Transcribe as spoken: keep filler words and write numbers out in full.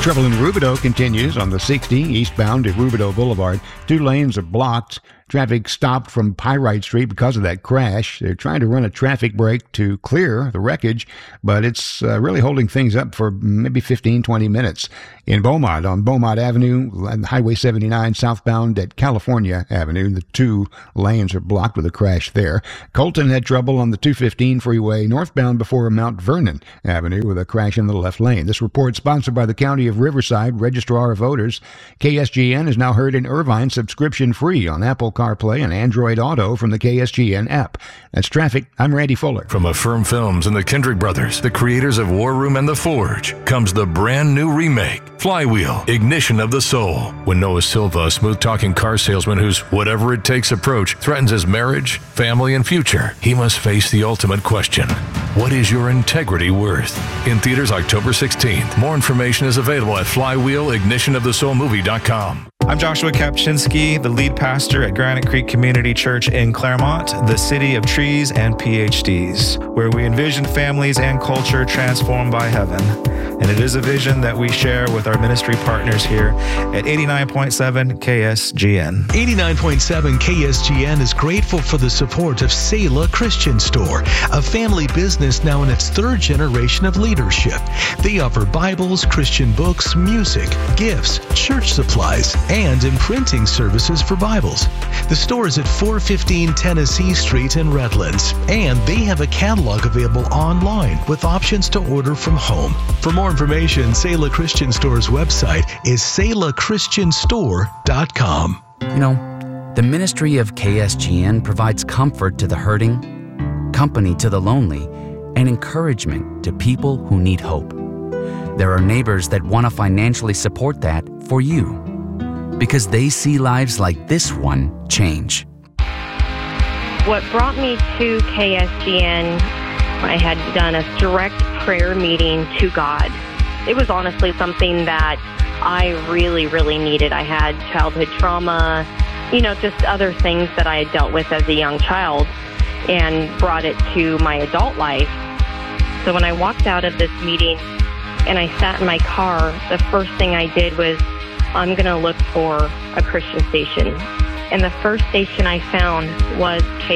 Trouble in Rubidoux continues on the sixty eastbound at Rubidoux Boulevard. Two lanes are blocked. Traffic stopped from Pyrite Street because of that crash. They're trying to run a traffic brake to clear the wreckage, but it's uh, really holding things up for maybe fifteen, twenty minutes. In Beaumont, on Beaumont Avenue, Highway seventy-nine southbound at California Avenue, the two lanes are blocked with a crash there. Colton had trouble on the two fifteen freeway northbound before Mount Vernon Avenue with a crash in the left lane. This report sponsored by the County of Riverside Registrar of Voters. K S G N is now heard in Irvine subscription-free on Apple CarPlay and Android Auto from the K S G N app. That's traffic. I'm Randy Fuller. From Affirm Films and the Kendrick Brothers, the creators of War Room and The Forge, comes the brand new remake, Flywheel, Ignition of the Soul. When Noah Silva, a smooth-talking car salesman whose whatever it takes approach threatens his marriage, family, and future, he must face the ultimate question. What is your integrity worth? In theaters October sixteenth. More information is available at flywheel ignition of the soul movie dot com. I'm Joshua Kapczynski, the lead pastor at Granite Creek Community Church in Claremont, the city of trees and P H Ds, where we envision families and culture transformed by heaven. And it is a vision that we share with our ministry partners here at eighty-nine point seven K S G N. eighty-nine point seven K S G N is grateful for the support of Selah Christian Store, a family business now in its third generation of leadership. They offer Bibles, Christian books, music, gifts, church supplies, and imprinting services for Bibles. The store is at four fifteen Tennessee Street in Redlands, and they have a catalog available online with options to order from home. For more information, Selah Christian Store's website is selah christian store dot com. You know, the ministry of K S G N provides comfort to the hurting, company to the lonely, and encouragement to people who need hope. There are neighbors that want to financially support that for you, because they see lives like this one change. What brought me to K S G N, I had done a direct prayer meeting to God. It was honestly something that I really, really needed. I had childhood trauma, you know, just other things that I had dealt with as a young child and brought it to my adult life. So when I walked out of this meeting and I sat in my car, the first thing I did was, I'm going to look for a Christian station. And the first station I found was K